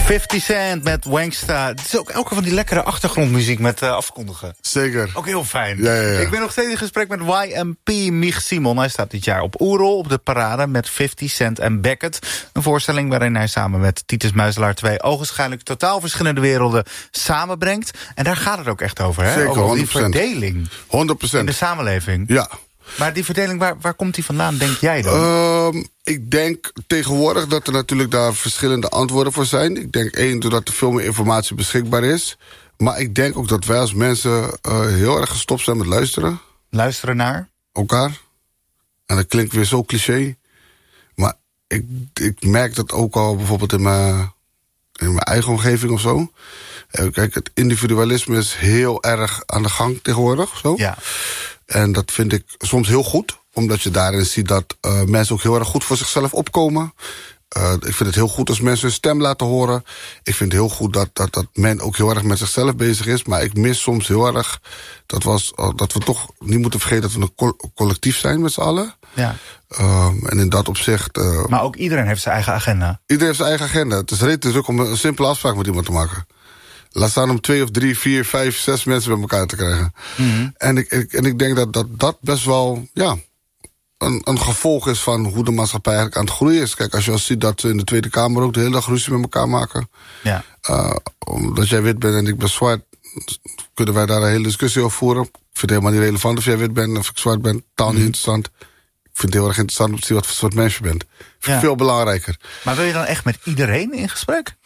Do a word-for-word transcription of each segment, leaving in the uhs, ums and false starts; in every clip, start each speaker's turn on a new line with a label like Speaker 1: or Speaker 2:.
Speaker 1: fifty Cent met Wanksta. Het is ook elke van die lekkere achtergrondmuziek met uh, afkondigen.
Speaker 2: Zeker.
Speaker 1: Ook heel fijn.
Speaker 2: Ja, ja, ja.
Speaker 1: Ik ben nog steeds in gesprek met Y M P Mich Simon. Hij staat dit jaar op Oerol op de parade met fifty Cent en Beckett. Een voorstelling waarin hij samen met Titus Muizelaar twee ogenschijnlijk totaal verschillende werelden samenbrengt. En daar gaat het ook echt over, hè?
Speaker 2: Zeker,
Speaker 1: over
Speaker 2: honderd procent.
Speaker 1: die verdeling
Speaker 2: honderd procent.
Speaker 1: in de samenleving.
Speaker 2: Ja.
Speaker 1: Maar die verdeling, waar, waar komt die vandaan, denk jij dan?
Speaker 2: Um, ik denk tegenwoordig dat er natuurlijk daar verschillende antwoorden voor zijn. Ik denk één, doordat er veel meer informatie beschikbaar is. Maar ik denk ook dat wij als mensen uh, heel erg gestopt zijn met luisteren.
Speaker 1: Luisteren naar?
Speaker 2: Elkaar. En dat klinkt weer zo cliché. Maar ik, ik merk dat ook al bijvoorbeeld in mijn, in mijn eigen omgeving of zo. Uh, kijk, het individualisme is heel erg aan de gang tegenwoordig. Zo.
Speaker 1: Ja.
Speaker 2: En dat vind ik soms heel goed. Omdat je daarin ziet dat uh, mensen ook heel erg goed voor zichzelf opkomen. Uh, ik vind het heel goed als mensen hun stem laten horen. Ik vind het heel goed dat, dat, dat men ook heel erg met zichzelf bezig is. Maar ik mis soms heel erg dat, was, uh, dat we toch niet moeten vergeten dat we een co- collectief zijn met z'n allen.
Speaker 1: Ja.
Speaker 2: Uh, en in dat opzicht... Uh,
Speaker 1: maar ook iedereen heeft zijn eigen agenda.
Speaker 2: Iedereen heeft zijn eigen agenda. Het is redelijk druk om een simpele afspraak met iemand te maken. Laat staan om twee of drie, vier, vijf, zes mensen bij elkaar te krijgen. Mm-hmm. En, ik, ik, en ik denk dat dat, dat best wel ja, een, een gevolg is van hoe de maatschappij eigenlijk aan het groeien is. Kijk, als je al ziet dat ze in de Tweede Kamer ook de hele dag ruzie met elkaar maken. Ja. Uh, omdat jij wit bent en ik ben zwart, kunnen wij daar een hele discussie over voeren. Ik vind het helemaal niet relevant of jij wit bent of ik zwart ben. Taal niet mm-hmm. interessant. Ik vind het heel erg interessant om te zien wat voor soort mens je bent. Ja. Veel belangrijker.
Speaker 1: Maar wil je dan echt met iedereen in gesprek?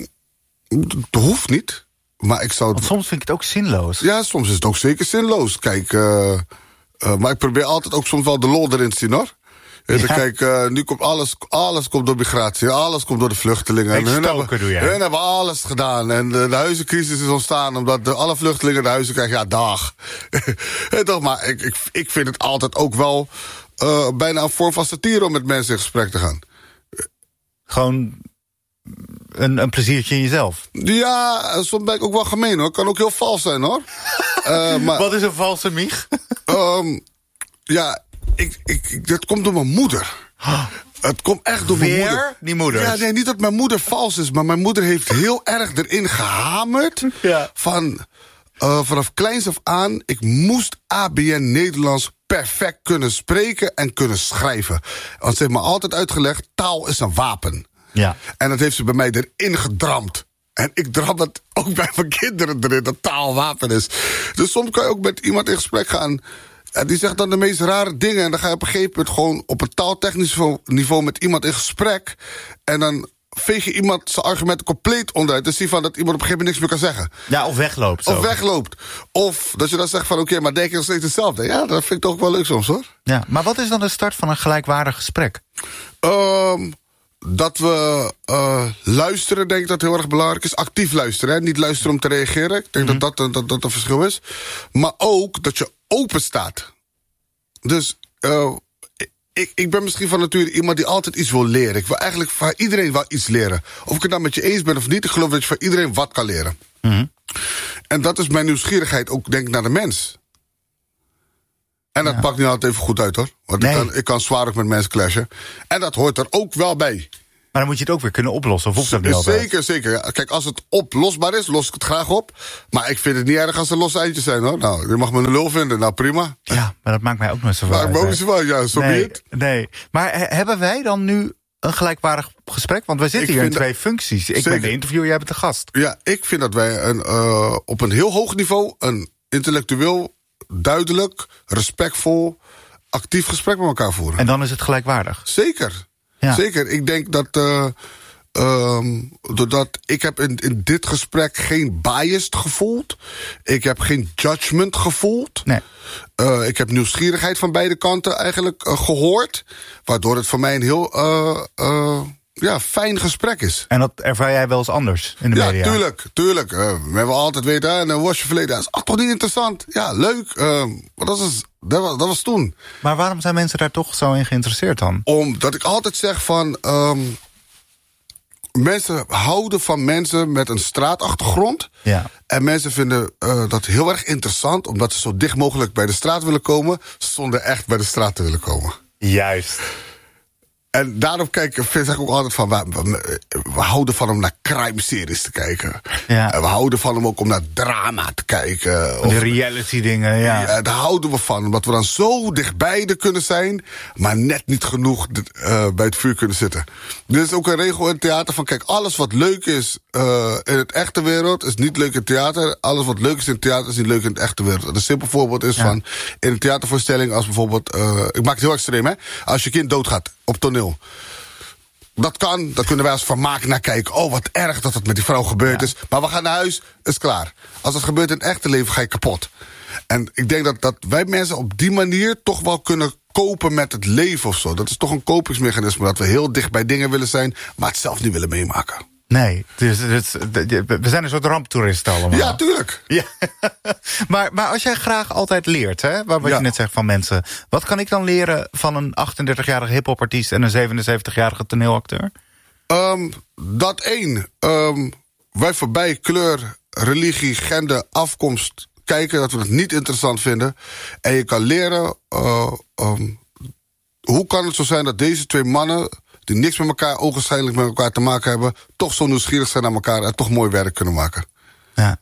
Speaker 2: Dat hoeft niet. Maar ik zou...
Speaker 1: Want soms vind ik het ook zinloos.
Speaker 2: Ja, soms is het ook zeker zinloos. Kijk, uh, uh, maar ik probeer altijd ook soms wel de lol erin te zien, hoor. Ja. Kijk, uh, nu komt alles, alles komt door migratie. Alles komt door de vluchtelingen.
Speaker 1: En hun hebben, doe jij.
Speaker 2: hun hebben alles gedaan. En de, de huizencrisis is ontstaan omdat de, alle vluchtelingen de huizen krijgen. Ja, dag. Toch, maar ik, ik, ik vind het altijd ook wel uh, bijna een vorm van satire om met mensen in gesprek te gaan.
Speaker 1: Gewoon... Een, een pleziertje in jezelf.
Speaker 2: Ja, soms ben ik ook wel gemeen, hoor. Kan ook heel vals zijn, hoor. uh, maar,
Speaker 1: Wat is een valse Mich?
Speaker 2: um, ja, ik, ik, ik, dat komt door mijn moeder. Het komt echt door
Speaker 1: Weer
Speaker 2: mijn moeder.
Speaker 1: die moeder?
Speaker 2: Ja, nee, niet dat mijn moeder vals is, maar mijn moeder heeft heel erg erin gehamerd.
Speaker 1: Ja.
Speaker 2: Van, uh, vanaf kleins af aan, ik moest A B N Nederlands perfect kunnen spreken en kunnen schrijven. Want ze heeft me altijd uitgelegd, taal is een wapen. Ja. En dat heeft ze bij mij erin gedramd. En ik dram het ook bij mijn kinderen erin, dat taal wapen is. Dus soms kan je ook met iemand in gesprek gaan. En die zegt dan de meest rare dingen. En dan ga je op een gegeven moment gewoon op een taaltechnisch niveau met iemand in gesprek. En dan veeg je iemand zijn argumenten compleet onderuit. Dus zie van dat iemand op een gegeven moment niks meer kan zeggen.
Speaker 1: Ja, of wegloopt.
Speaker 2: Of
Speaker 1: zo.
Speaker 2: wegloopt. Of dat je dan zegt van oké, okay, maar denk je nog steeds hetzelfde. Ja, dat vind ik toch wel leuk soms, hoor.
Speaker 1: Ja, maar wat is dan de start van een gelijkwaardig gesprek?
Speaker 2: Um, Dat we uh, luisteren, denk ik dat heel erg belangrijk is. Actief luisteren, hè? Niet luisteren om te reageren. Ik denk mm-hmm. dat, dat, dat dat een verschil is. Maar ook dat je open staat. Dus uh, ik, ik ben misschien van nature iemand die altijd iets wil leren. Ik wil eigenlijk van iedereen wel iets leren. Of ik het nou met je eens ben of niet, ik geloof dat je van iedereen wat kan leren. Mm-hmm. En dat is mijn nieuwsgierigheid ook, denk ik, naar de mens. En dat ja. pakt niet altijd even goed uit, hoor. Want nee. ik, kan, ik kan zwaar ook met mensen clashen. En dat hoort er ook wel bij.
Speaker 1: Maar dan moet je het ook weer kunnen oplossen, of hoeft dat niet altijd?
Speaker 2: Zeker, zeker. Ja, kijk, als het oplosbaar is, los ik het graag op. Maar ik vind het niet erg als er losse eindjes zijn, hoor. Nou, je mag me een lul vinden, nou prima.
Speaker 1: Ja, maar dat maakt mij ook nooit zo
Speaker 2: uit. Maar ook niet zo uit, ja, zo
Speaker 1: nee,
Speaker 2: niet.
Speaker 1: Nee, maar he, hebben wij dan nu een gelijkwaardig gesprek? Want wij zitten ik hier in twee dat, functies. Ik zeker. ben de interviewer, jij bent de gast.
Speaker 2: Ja, ik vind dat wij een, uh, op een heel hoog niveau een intellectueel, duidelijk, respectvol, actief gesprek met elkaar voeren.
Speaker 1: En dan is het gelijkwaardig?
Speaker 2: Zeker. Ja. Zeker. Ik denk dat, uh, um, doordat ik heb in, in dit gesprek geen bias gevoeld. Ik heb geen judgment gevoeld. Nee. Uh, ik heb nieuwsgierigheid van beide kanten eigenlijk uh, gehoord. Waardoor het voor mij een heel uh, uh, ja, fijn gesprek is.
Speaker 1: En dat ervaar jij wel eens anders in de
Speaker 2: ja,
Speaker 1: media? Ja,
Speaker 2: tuurlijk. tuurlijk. Uh, we hebben altijd weten, en een wasje verleden. Dat is ach, toch niet interessant? Ja, leuk. Uh, maar dat is... Dat was, dat was toen.
Speaker 1: Maar waarom zijn mensen daar toch zo in geïnteresseerd dan?
Speaker 2: Omdat ik altijd zeg van... Um, mensen houden van mensen met een straatachtergrond. Ja. En mensen vinden uh, dat heel erg interessant... omdat ze zo dicht mogelijk bij de straat willen komen... zonder echt bij de straat te willen komen.
Speaker 1: Juist.
Speaker 2: En daarom kijk, vind ik ook altijd van... We, we, we houden van hem naar crime-series te kijken.
Speaker 1: Ja.
Speaker 2: En we houden van hem ook om naar drama te kijken. Of,
Speaker 1: de reality dingen, ja.
Speaker 2: ja. Daar houden we van, omdat we dan zo dichtbij er kunnen zijn... maar net niet genoeg uh, bij het vuur kunnen zitten. Er is ook een regel in het theater van... kijk, alles wat leuk is uh, in het echte wereld... is niet leuk in het theater. Alles wat leuk is in het theater is niet leuk in het echte wereld. En een simpel voorbeeld is ja. van... in een theatervoorstelling als bijvoorbeeld... Uh, ik maak het heel extreem, hè. Als je kind doodgaat op toneel... Dat kan, daar kunnen wij als vermaak naar kijken. Oh, wat erg dat het met die vrouw gebeurd ja. is. Maar we gaan naar huis, is klaar. Als het gebeurt in het echte leven, ga je kapot. En ik denk dat, dat wij mensen op die manier toch wel kunnen kopen met het leven of zo. Dat is toch een kopingsmechanisme. Dat we heel dicht bij dingen willen zijn, maar het zelf niet willen meemaken.
Speaker 1: Nee, dus, dus, we zijn een soort ramptoeristen allemaal.
Speaker 2: Ja, tuurlijk.
Speaker 1: Ja. maar, maar als jij graag altijd leert, hè, wat ja. je net zegt van mensen... wat kan ik dan leren van een achtendertigjarige hiphopartiest... en een zevenenzeventigjarige toneelacteur?
Speaker 2: Um, dat één. Um, wij voorbij kleur, religie, gender, afkomst kijken... dat we het niet interessant vinden. En je kan leren... Uh, um, hoe kan het zo zijn dat deze twee mannen... die niks met elkaar, ogenschijnlijk met elkaar te maken hebben... toch zo nieuwsgierig zijn naar elkaar en toch mooi werk kunnen maken.
Speaker 1: Ja.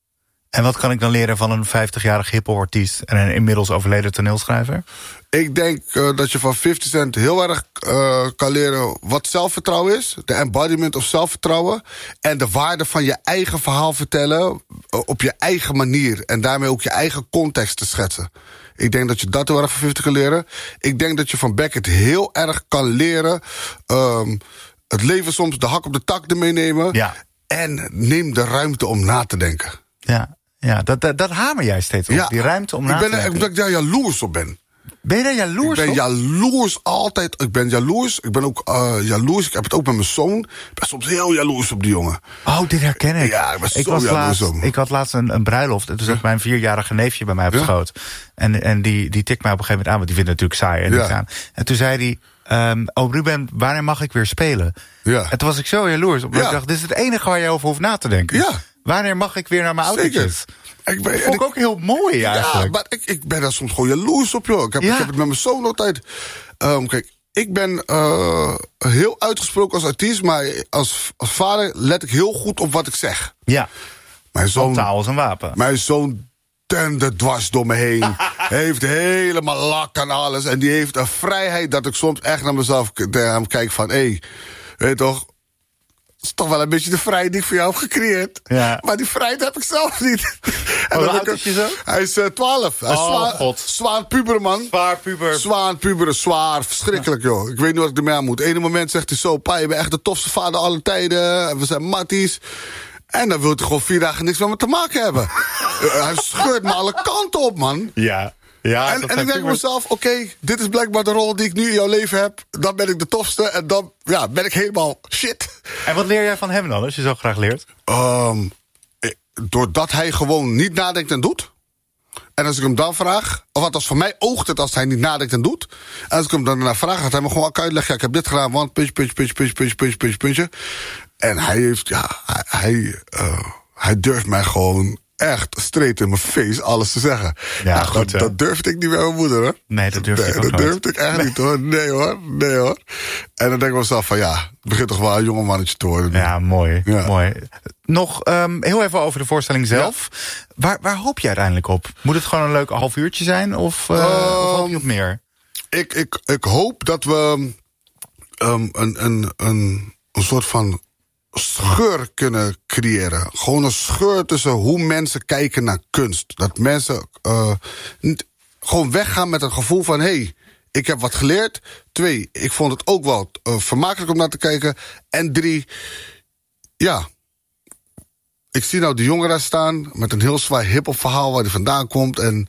Speaker 1: En wat kan ik dan leren van een vijftigjarig hiphopartiest... en een inmiddels overleden toneelschrijver?
Speaker 2: Ik denk uh, dat je van fifty Cent heel erg uh, kan leren wat zelfvertrouwen is. De embodiment of zelfvertrouwen. En de waarde van je eigen verhaal vertellen uh, op je eigen manier. En daarmee ook je eigen context te schetsen. Ik denk dat je dat heel erg van fifty kan leren. Ik denk dat je van Beckett heel erg kan leren... Um, het leven soms de hak op de tak ermee nemen.
Speaker 1: Ja.
Speaker 2: En neem de ruimte om na te denken.
Speaker 1: Ja, ja dat, dat, dat hamer jij steeds op. Ja, die ruimte om na
Speaker 2: ik ben,
Speaker 1: te denken.
Speaker 2: Omdat ik daar jaloers op ben.
Speaker 1: Ben je daar jaloers op?
Speaker 2: Ik ben jaloers altijd. Ik ben jaloers. Ik ben ook uh, jaloers. Ik heb het ook met mijn zoon. Ik ben soms heel jaloers op die jongen.
Speaker 1: Oh, dit herken ik.
Speaker 2: Ja, ik ben
Speaker 1: ik
Speaker 2: zo
Speaker 1: was
Speaker 2: jaloers
Speaker 1: laatst,
Speaker 2: op.
Speaker 1: Ik had laatst een, een bruiloft. En toen zat ja. mijn vierjarige neefje bij mij op ja. schoot. En, en die, die tikt mij op een gegeven moment aan. Want die vindt het natuurlijk saai. En, ja. aan. En toen zei hij... Um, oh, Ruben, wanneer mag ik weer spelen?
Speaker 2: Ja.
Speaker 1: En toen was ik zo jaloers. Omdat ja. ik dacht, dit is het enige waar je over hoeft na te denken.
Speaker 2: Ja.
Speaker 1: Wanneer mag ik weer naar mijn autootjes?
Speaker 2: Ik ben,
Speaker 1: dat vond ik ook heel mooi eigenlijk.
Speaker 2: Ja, maar ik, ik ben daar soms gewoon jaloers op, joh. Ik heb, ja. ik heb het met mijn zoon altijd. Um, kijk, ik ben uh, heel uitgesproken als artiest... maar als, als vader let ik heel goed op wat ik zeg.
Speaker 1: Ja,
Speaker 2: mijn zoon,
Speaker 1: taal is een wapen.
Speaker 2: Mijn zoon tende dwars door me heen. Heeft helemaal lak aan alles. En die heeft een vrijheid dat ik soms echt naar mezelf naar kijk van... hé, hey, weet je toch... Het is toch wel een beetje de vrijheid die ik voor jou heb gecreëerd. Ja. Maar die vrijheid heb ik zelf niet.
Speaker 1: Hoe oud is je zo?
Speaker 2: Hij is uh, twaalf. Hij is
Speaker 1: oh,
Speaker 2: zwaar,
Speaker 1: god.
Speaker 2: Zwaar puber, man.
Speaker 1: Zwaar puber.
Speaker 2: Zwaar puber, zwaar. Verschrikkelijk, ja. joh. Ik weet niet wat ik ermee aan moet. Ene moment zegt hij zo... Pa, je bent echt de tofste vader aller tijden. We zijn matties. En dan wil hij gewoon vier dagen niks met me te maken hebben. uh, hij scheurt me alle kanten op, man.
Speaker 1: Ja. Ja,
Speaker 2: en en ik denk bij mezelf, oké, okay, dit is blijkbaar de rol die ik nu in jouw leven heb. Dan ben ik de tofste en dan ja, ben ik helemaal shit.
Speaker 1: En wat leer jij van hem dan, als je zo graag leert?
Speaker 2: Um, doordat hij gewoon niet nadenkt en doet. En als ik hem dan vraag, of althans voor mij oogt het als hij niet nadenkt en doet. En als ik hem dan naar vraag, gaat hij me gewoon uitleggen. Ja, ik heb dit gedaan, want puntje, puntje, puntje, puntje, puntje, puntje, puntje, puntje. En hij heeft, ja, hij, hij, uh, hij durft mij gewoon... echt straight in mijn face alles te zeggen.
Speaker 1: Ja,
Speaker 2: nou,
Speaker 1: goed,
Speaker 2: dat, dat durfde ik niet bij mijn moeder, hoor.
Speaker 1: Nee, dat durfde
Speaker 2: nee,
Speaker 1: ik ook
Speaker 2: dat
Speaker 1: nooit.
Speaker 2: durfde ik echt nee. niet, hoor. Nee, hoor. Nee, hoor. En dan denk ik mezelf van, ja, het begint toch wel een jonge mannetje te worden.
Speaker 1: Ja, mooi. Ja. mooi. Nog um, heel even over de voorstelling zelf. Ja. Waar, waar hoop je uiteindelijk op? Moet het gewoon een leuk half uurtje zijn? Of, uh, um, of hoop je op meer?
Speaker 2: Ik, ik, ik hoop dat we um, een, een, een, een soort van... scheur kunnen creëren. Gewoon een scheur tussen hoe mensen kijken naar kunst. Dat mensen uh, niet, gewoon weggaan met het gevoel van... hé, hey, ik heb wat geleerd. Twee, ik vond het ook wel uh, vermakelijk om naar te kijken. En drie, ja... ik zie nou die jongen daar staan... met een heel zwaar hiphop verhaal waar hij vandaan komt. En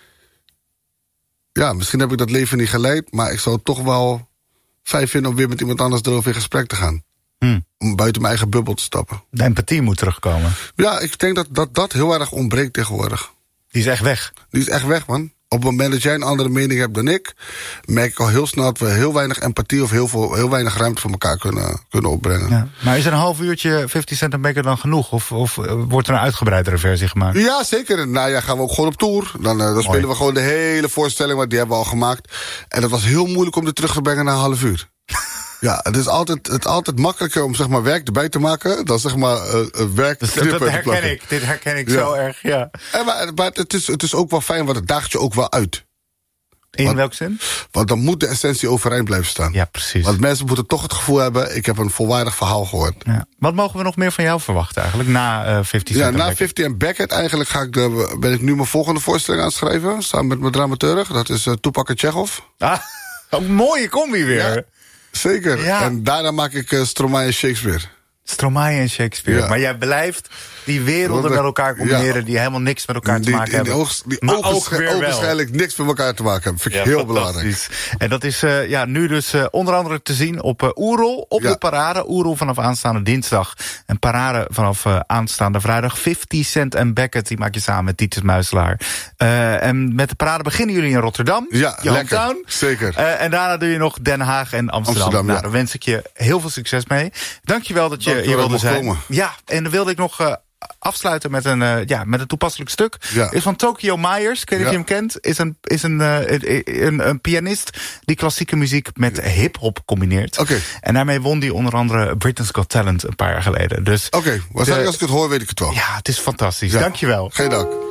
Speaker 2: ja, misschien heb ik dat leven niet geleid... maar ik zou het toch wel fijn vinden om weer met iemand anders erover in gesprek te gaan. Hmm. Om buiten mijn eigen bubbel te stappen.
Speaker 1: De empathie moet terugkomen.
Speaker 2: Ja, ik denk dat dat, dat heel erg ontbreekt tegenwoordig.
Speaker 1: Die is echt weg?
Speaker 2: Die is echt weg, man. Op het moment dat jij een andere mening hebt dan ik... merk ik al heel snel dat we heel weinig empathie... of heel, veel, heel weinig ruimte voor elkaar kunnen, kunnen opbrengen.
Speaker 1: Ja. Maar is een half uurtje fifty Cent en Becker dan genoeg? Of, of wordt er een uitgebreidere versie gemaakt?
Speaker 2: Ja, zeker. Nou ja, gaan we ook gewoon op tour. Dan, uh, dan spelen we gewoon de hele voorstelling... want die hebben we al gemaakt. En dat was heel moeilijk om dit terug te brengen na een half uur. Ja, het is altijd, het is altijd makkelijker om zeg maar werk erbij te maken dan zeg maar uh, werk.
Speaker 1: Dus dat, dat herken ik. Dit herken ik ja. zo erg. Ja.
Speaker 2: En maar maar het, is, het is ook wel fijn, want het daagt je ook wel uit.
Speaker 1: In
Speaker 2: want,
Speaker 1: welk zin?
Speaker 2: Want dan moet de essentie overeind blijven staan.
Speaker 1: Ja, precies.
Speaker 2: Want mensen moeten toch het gevoel hebben, ik heb een volwaardig verhaal gehoord.
Speaker 1: Ja. Wat mogen we nog meer van jou verwachten eigenlijk, na uh, fifty Cent?
Speaker 2: Ja, na fifty en Beckett eigenlijk ga ik de, ben ik nu mijn volgende voorstelling aan het schrijven. Samen met mijn dramaturg, dat is uh, Tupac en Chekhov.
Speaker 1: Ah, een mooie combi weer.
Speaker 2: Ja, zeker. Ja. En daarna maak ik uh, Stromae en Shakespeare.
Speaker 1: Stromae en Shakespeare. Ja. Maar jij blijft die werelden met elkaar combineren... Ja. die helemaal niks met elkaar te maken die, hebben.
Speaker 2: Oog, die maar ook weer ogenschijnlijk niks met elkaar te maken hebben. Vind ik ja, heel belangrijk.
Speaker 1: En dat is uh, ja, nu dus uh, onder andere te zien op uh, Oerol, op ja. de Parade. Oerol vanaf aanstaande dinsdag. En Parade vanaf uh, aanstaande vrijdag. fifty Cent en Beckett, die maak je samen met Titus Muiselaar. Uh, en met de Parade beginnen jullie in Rotterdam.
Speaker 2: Ja, lekker. Hometown. Zeker.
Speaker 1: Uh, en daarna doe je nog Den Haag en Amsterdam. Amsterdam nou, ja. Daar wens ik je heel veel succes mee. Dankjewel dat je Dank hier wilde zijn. Komen. Ja, en dan wilde ik nog uh, afsluiten met een, uh, ja, met een toepasselijk stuk. Ja. Is van Tokyo Myers, ik weet niet ja. of je hem kent. Is een, is een, uh, een, een pianist die klassieke muziek met hip-hop combineert.
Speaker 2: Okay.
Speaker 1: En daarmee won hij onder andere Britain's Got Talent een paar jaar geleden. Dus
Speaker 2: Oké, okay. Waarschijnlijk als ik het hoor weet ik het wel.
Speaker 1: Ja, het is fantastisch. Ja. Dankjewel.
Speaker 2: Geen dank.